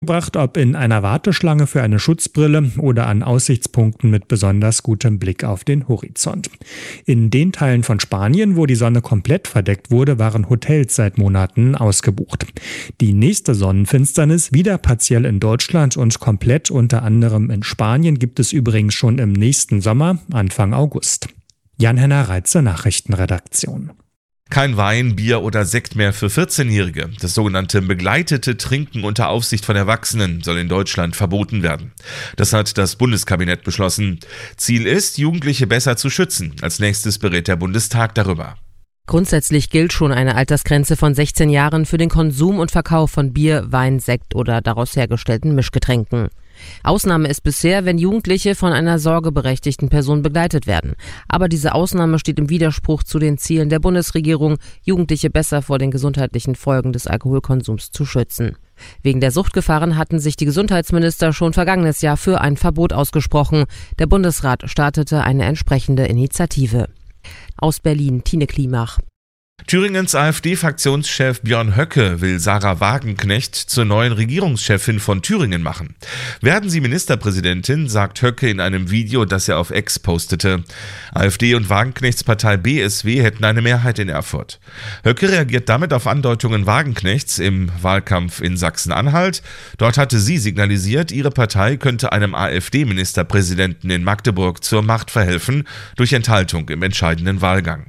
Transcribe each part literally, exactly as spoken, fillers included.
mitgebracht, ob in einer Warteschlange für eine Schutzbrille oder an Aussichtspunkten mit besonders gutem Blick auf den Horizont. In den Teilen von Spanien, wo die Sonne komplett verdeckt wurde, waren Hotels seit Monaten ausgebucht. Die nächste Sonnenfinsternis wieder partiell in Deutschland und komplett unter anderem in Spanien gibt es übrigens schon im nächsten Sommer, Anfang August. Jan-Henner Reitze, Nachrichtenredaktion. Kein Wein, Bier oder Sekt mehr für vierzehnjährige. Das sogenannte begleitete Trinken unter Aufsicht von Erwachsenen soll in Deutschland verboten werden. Das hat das Bundeskabinett beschlossen. Ziel ist, Jugendliche besser zu schützen. Als nächstes berät der Bundestag darüber. Grundsätzlich gilt schon eine Altersgrenze von sechzehn Jahren für den Konsum und Verkauf von Bier, Wein, Sekt oder daraus hergestellten Mischgetränken. Ausnahme ist bisher, wenn Jugendliche von einer sorgeberechtigten Person begleitet werden. Aber diese Ausnahme steht im Widerspruch zu den Zielen der Bundesregierung, Jugendliche besser vor den gesundheitlichen Folgen des Alkoholkonsums zu schützen. Wegen der Suchtgefahren hatten sich die Gesundheitsminister schon vergangenes Jahr für ein Verbot ausgesprochen. Der Bundesrat startete eine entsprechende Initiative. Aus Berlin, Tine Klimach. Thüringens AfD-Fraktionschef Björn Höcke will Sarah Wagenknecht zur neuen Regierungschefin von Thüringen machen. Werden Sie Ministerpräsidentin, sagt Höcke in einem Video, das er auf X postete. AfD und Wagenknechts Partei B S W hätten eine Mehrheit in Erfurt. Höcke reagiert damit auf Andeutungen Wagenknechts im Wahlkampf in Sachsen-Anhalt. Dort hatte sie signalisiert, ihre Partei könnte einem AfD-Ministerpräsidenten in Magdeburg zur Macht verhelfen durch Enthaltung im entscheidenden Wahlgang.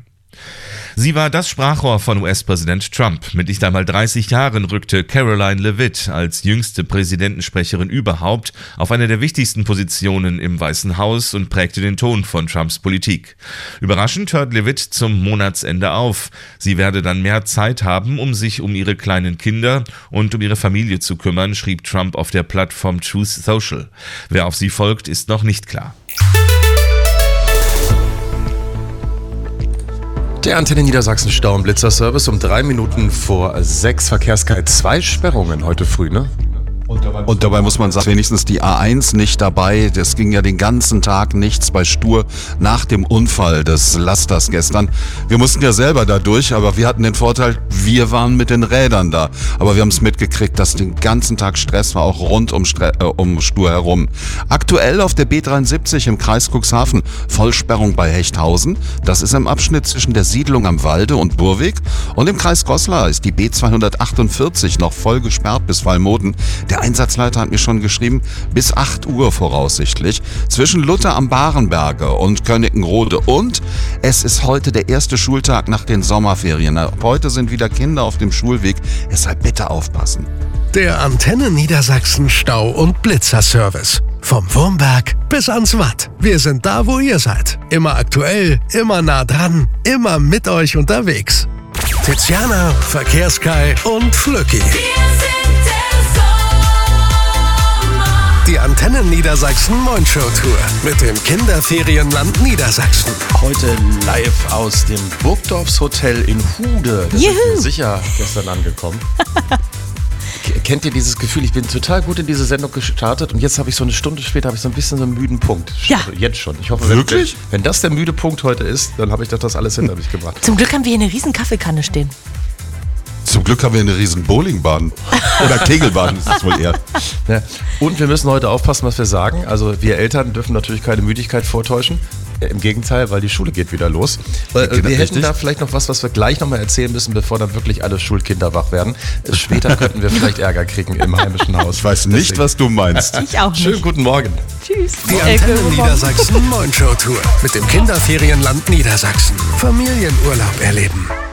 Sie war das Sprachrohr von U S-Präsident Trump. Mit nicht einmal dreißig Jahren rückte Caroline Leavitt als jüngste Präsidentensprecherin überhaupt auf eine der wichtigsten Positionen im Weißen Haus und prägte den Ton von Trumps Politik. Überraschend hört Leavitt zum Monatsende auf. Sie werde dann mehr Zeit haben, um sich um ihre kleinen Kinder und um ihre Familie zu kümmern, schrieb Trump auf der Plattform Truth Social. Wer auf sie folgt, ist noch nicht klar. Der Antenne Niedersachsen Stau- und Blitzerservice um drei Minuten vor sechs. Verkehrsguide, zwei Sperrungen heute früh, ne? Und dabei muss man sagen, wenigstens die A eins nicht dabei. Das ging ja den ganzen Tag nichts bei Stur nach dem Unfall des Lasters gestern. Wir mussten ja selber da durch, aber wir hatten den Vorteil, wir waren mit den Rädern da. Aber wir haben es mitgekriegt, dass den ganzen Tag Stress war, auch rund um, Stre- äh, um Stur herum. Aktuell auf der B dreiundsiebzig im Kreis Cuxhaven Vollsperrung bei Hechthausen. Das ist im Abschnitt zwischen der Siedlung am Walde und Burweg. Und im Kreis Goslar ist die B zweihundertachtundvierzig noch voll gesperrt bis Wallmoden. Der Einsatzleiter hat mir schon geschrieben, bis acht Uhr voraussichtlich, zwischen Luther am Barenberge und Königenrode. Und es ist heute der erste Schultag nach den Sommerferien. Heute sind wieder Kinder auf dem Schulweg, deshalb bitte aufpassen. Der Antenne Niedersachsen Stau- und Blitzerservice. Vom Wurmberg bis ans Watt. Wir sind da, wo ihr seid. Immer aktuell, immer nah dran, immer mit euch unterwegs. Tiziana, Verkehrskai und Flücki. Die Antenne Niedersachsen Moin-Show-Tour mit dem Kinderferienland Niedersachsen. Heute live aus dem Burgdorfs Hotel in Hude. Da sind wir sicher gestern angekommen. Kennt ihr dieses Gefühl? Ich bin total gut in diese Sendung gestartet und jetzt habe ich so eine Stunde später habe ich so ein bisschen so einen müden Punkt. Ja. Also jetzt schon. Ich hoffe, wenn, Wirklich? Wenn, wenn das der müde Punkt heute ist, dann habe ich doch das alles hinter mich gebracht. Zum Glück haben wir hier eine riesen Kaffeekanne stehen. Zum Glück haben wir eine riesen Bowlingbahn. Oder Kegelbahn ist es wohl eher. Ja. Und wir müssen heute aufpassen, was wir sagen. Also wir Eltern dürfen natürlich keine Müdigkeit vortäuschen. Im Gegenteil, weil die Schule geht wieder los. Äh, wir hätten richtig. Da vielleicht noch was, was wir gleich nochmal erzählen müssen, bevor dann wirklich alle Schulkinder wach werden. Später könnten wir vielleicht Ärger kriegen im heimischen Haus. Ich weiß nicht, was du meinst. Ich auch nicht. Schönen guten Morgen. Tschüss. Die Antenne Niedersachsen Moin-Show-Tour mit dem Kinderferienland Niedersachsen. Familienurlaub erleben.